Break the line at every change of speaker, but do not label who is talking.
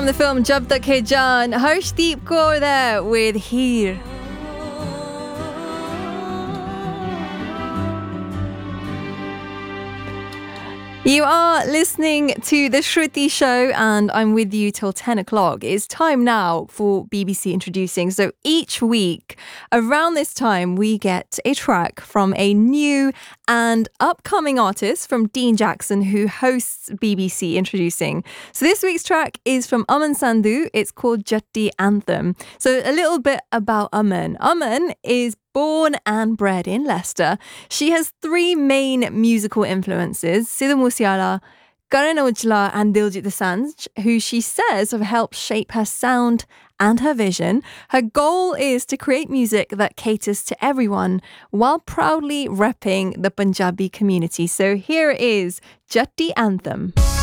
the film Jab Tak Hai Jaan, Harshdeep Kaur there with Heer. You are listening to The Shruti Show and I'm with you till 10 o'clock. It's time now for BBC Introducing. So each week around this time we get a track from a new and upcoming artist from Dean Jackson who hosts BBC Introducing. So this week's track is from Aman Sandhu. It's called Jatti Anthem. So a little bit about Aman. Aman is born and bred in Leicester. She has three main musical influences: Sidhu Moosewala, Karan Aujla and Diljit Dosanjh, who she says have helped shape her sound and her vision. Her goal is to create music that caters to everyone while proudly repping the Punjabi community. So here is Jatti Anthem.